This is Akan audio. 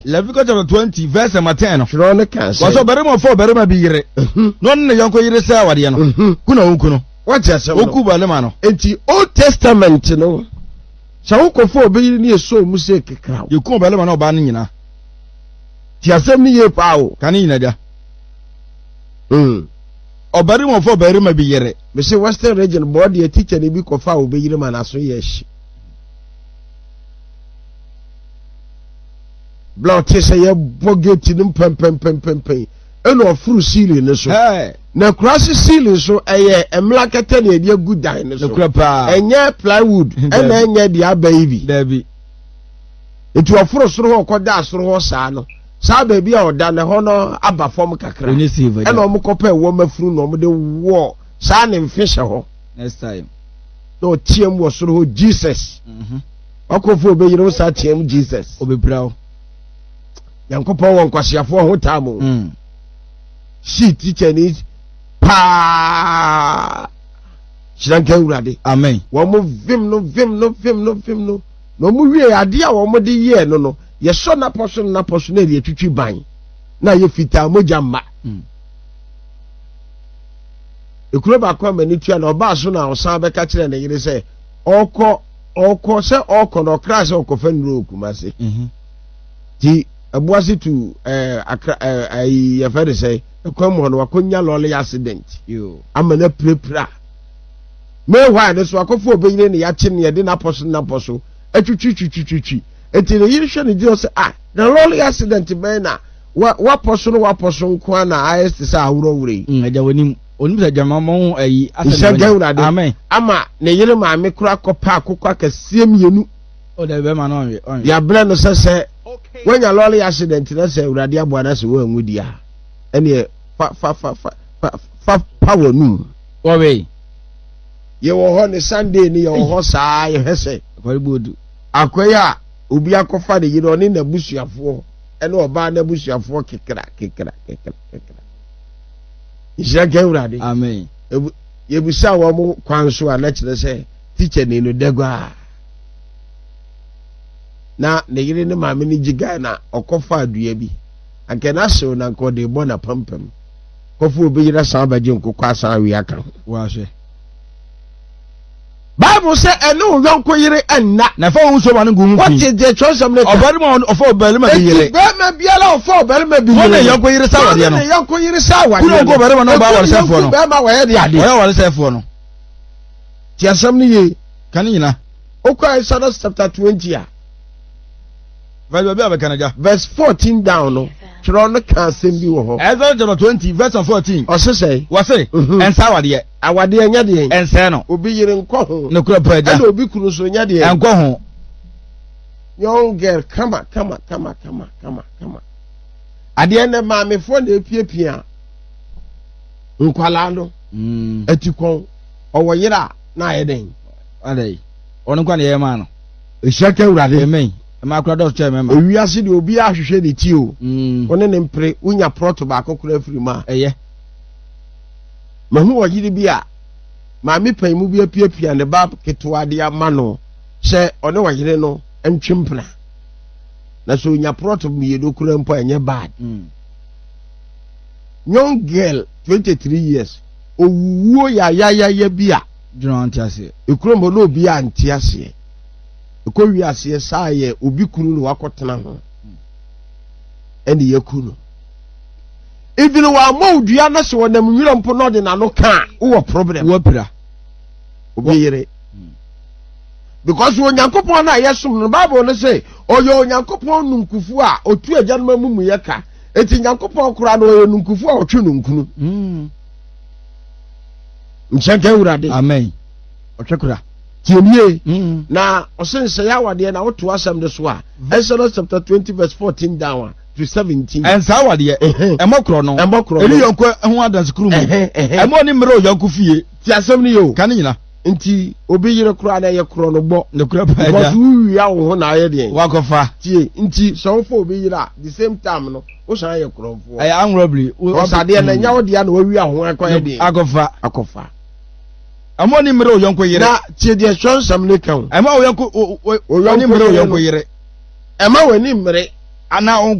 Leviticus chapter 20 verse 10 no. Shiro ne kan say. Waso berima fo berima bi yire. No ne yonko yire say awade no. Kuna wonku no. What you say? Oku balema no. Enti Old Testament no. Sa wokofo obeyiri ne eso mu se kekra. Yeku balema no ba ne nyina. Ti asem ni ye pa o. Kan nyina dia. Obarima fo berima bi yire. Me say Western region board ye teacher ne bi kofa obeyiri ma na so ye hye. Blood say ye bogeti nim pem. Eno ofuru ceiling ne so. Na cross ceiling so eye emlakete na edi good dan ne so. Enye plywood ena enye dia baby. Dabi. Etu ofuru soro ho koda asoro ho saa no. Saa baby a oda ne ho no aba form kakra. Ena omukopa ewo mafuru no omde wo saa ne mfihye ho. Next time. No tiem wo soro ho Jesus. Akofo obeyire wo saa tiem Jesus. Obebrao. Yankopon won kwasiafo ho tamu. She teacher ni pa Shiranka urade. Amen. Wo mo vim no. No mu wie ade a wo mo de ye no. Ye so na poso na ye twitwi ban. Na ye fita moja ma. Ekuro ba kwa mani tua na oba so na osan be ka kire na yire se okọ se okọ no kra se okofa nuro kumase. Ti abuasi tu ya fere say kwam hono wakonya lole accident yo amana prepra me why ne so akofo obeyire ne ya kye ne de na poso atwitwi enti ne yire hwe ne dio se the lole accident be na wa poso nko na ayest sa awuro wure aja wonim onim se jamamo accident amen ama ne yire ma me kura kopa akokwa akase mienu o da be ma no ya bre no se when your lolly accident na say urade aboana se wo anwudia ene fa power nu wo we ye wo ho ne Sunday ni ye wo ho saa ye hese kwaribodu akoya obi akofa de yire oni na busuafo ene oba na busuafo kekra ija ga urade amen ye busa wo mo kwanso a na kire se teacher ni no degwa na ne yire ne maame ni jiga na okofa adua bi anke na hyew na nko de bo na pampam kofu obi yira sa baje nkokwa asa wi aka wa hwe Bible say enu yonko yire enna na fa wo so ma ne gumu what is the choice of obarima ofo obarima bi yire be ma biala ofo obarima bi yire wona yonko yire sa wade no yonko yire sa wade kuno ko obarima no ba wale sefo no be ma wa ye de ade wa wale sefo no ti asam ni ye kan nyina okwa Exodus chapter 20 a verse 14 down no tro no kan sem bi wo ho Exodus chapter 20 verse 14 o se say wo say ensa wade awade anya de ense no obi yire nko ho ne kura paja na obi kuru so nya de enko ho young girl kama ade na maame fo na epiepia nkwala no atikon owo yira na ayeden adai ono kwa na ye ma no ehaka urade amen ma kura do che member owiase de obi ahwehwe ne ti o one ne mpre unya proto ba akokura afiri ma eye mahu oyiri bi a maame paimu bi apiepia ne ba ketwa de amano se one oyire no entwempna na so unya proto mi edokura mpo enye bad young girl 23 years owuwo ya bi a jino antiase ekrombo no obi antiase ko wi ase saaye obi kunu no wakotena ho eni yakunu even wa maudua na se wonam nwira mpo no de na no ka wo problem wo pira obi yire because onyankopon na yesum no Bible no say oyo onyankopon nunkufu a otu ajanma mumu yeka eti nyankopon kura no oyo nunkufu a otwe nunkunu nchenke urade amen otwekura tienie na osense ya wade na woto asem de so a Exodus chapter 20 verse 14 down to 17 ensa wade emokro no eli yonko ho adanse kuru mu emo ni mre yonko fie ti asem ni yo kan nyina nti obi yire kura na ye kro no gbo ne kura pa ja wi ya wo na ye de wakofa tie nti so fo obi yire the same time no wo san ye kro fo ay anrobly o sade na nya wo de na wi ahon akwa ye de akofa amoni mre yonko yire na tie de swon sam ne kan ama yonko oni mre yonko yire ema wani mre ana